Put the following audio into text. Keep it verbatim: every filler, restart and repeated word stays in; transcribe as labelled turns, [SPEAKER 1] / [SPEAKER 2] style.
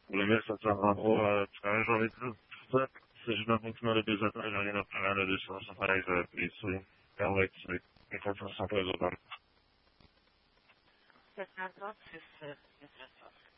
[SPEAKER 1] Le mail, ça sert en gros à travailler genre les trucs. Tout ça, c'est juste un fonctionnement de deux attaques, j'ai rien à faire là dessus, ça travaille avec les souris. Et on va être souris. Et comme ça, ça peut les autres.
[SPEAKER 2] sept cent trente-six,